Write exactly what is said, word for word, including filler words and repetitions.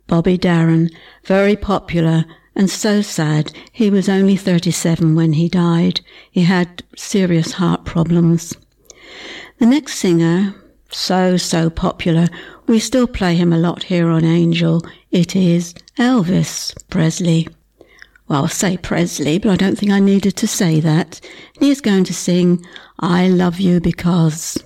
Bobby Darin, very popular and so sad. He was only thirty-seven when he died. He had serious heart problems. The next singer, so, so popular, we still play him a lot here on Angel. It is Elvis Presley. Well, I'll say Presley, but I don't think I needed to say that. He is going to sing I Love You Because...